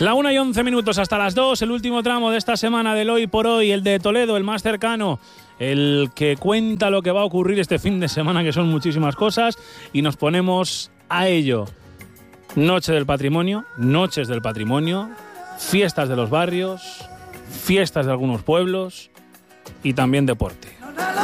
La 1:11 hasta las 2, el último tramo de esta semana del Hoy por Hoy, el de Toledo, el más cercano, el que cuenta lo que va a ocurrir este fin de semana, que son muchísimas cosas, y nos ponemos a ello. Noche del Patrimonio, noches del patrimonio, fiestas de los barrios, fiestas de algunos pueblos y también deporte.